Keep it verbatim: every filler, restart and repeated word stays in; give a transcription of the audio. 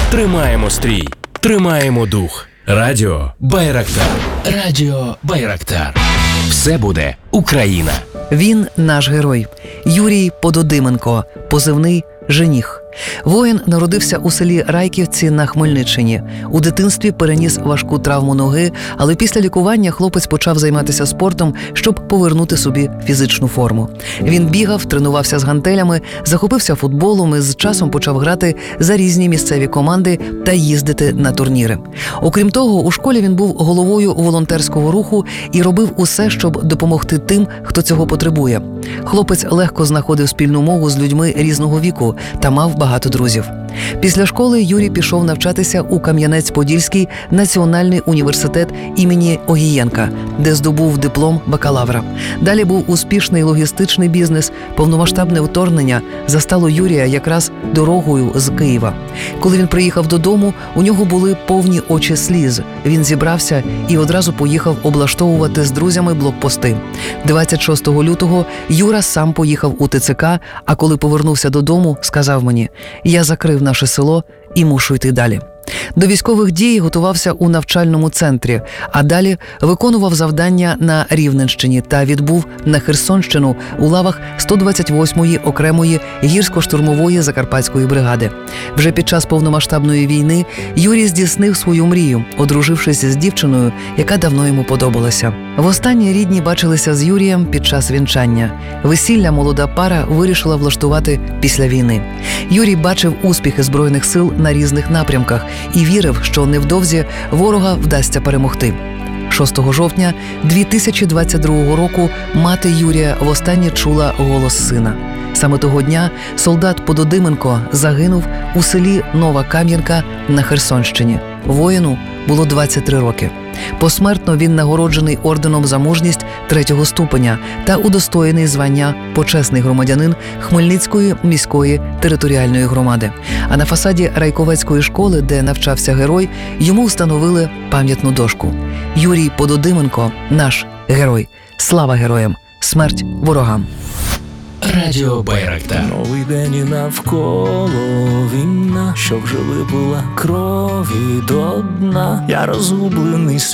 Тримаємо стрій, тримаємо дух. Радіо Байрактар. Радіо Байрактар. Все буде Україна. Він наш герой. Юрій Пододименко, позивний «Жених». Воїн народився у селі Райківці на Хмельниччині. У дитинстві переніс важку травму ноги, але після лікування хлопець почав займатися спортом, щоб повернути собі фізичну форму. Він бігав, тренувався з гантелями, захопився футболом і з часом почав грати за різні місцеві команди та їздити на турніри. Окрім того, у школі він був головою волонтерського руху і робив усе, щоб допомогти тим, хто цього потребує. Хлопець легко знаходив спільну мову з людьми різного віку та мав багато друзів. Після школи Юрій пішов навчатися у Кам'янець-Подільський національний університет імені Огієнка, де здобув диплом бакалавра. Далі був успішний логістичний бізнес. Повномасштабне вторгнення застало Юрія якраз дорогою з Києва. Коли він приїхав додому, у нього були повні очі сліз. Він зібрався і одразу поїхав облаштовувати з друзями блокпости. двадцять шостого лютого Юра сам поїхав у ТЦК, а коли повернувся додому, сказав мені: «Я закрив наше село і мушу йти далі». До військових дій готувався у навчальному центрі, а далі виконував завдання на Рівненщині та відбув на Херсонщину у лавах сто двадцять восьмої окремої гірсько-штурмової закарпатської бригади. Вже під час повномасштабної війни Юрій здійснив свою мрію, одружившись з дівчиною, яка давно йому подобалася. Востаннє рідні бачилися з Юрієм під час вінчання. Весілля молода пара вирішила влаштувати після війни. Юрій бачив успіхи Збройних сил на різних напрямках і вірив, що невдовзі ворога вдасться перемогти. шостого жовтня дві тисячі двадцять другого року мати Юрія востаннє чула голос сина. Саме того дня солдат Пододименко загинув у селі Нова Кам'янка на Херсонщині. Воїну було двадцять три роки. Посмертно він нагороджений орденом за мужність третього ступеня та удостоєний звання «Почесний громадянин» Хмельницької міської територіальної громади. А на фасаді Райковецької школи, де навчався герой, йому встановили пам'ятну дошку. Юрій Пододименко – наш герой. Слава героям! Смерть ворогам! Радіо Байрактар. Новий день і навколо війна, що вже випила крові до дна. Я розгублений світ.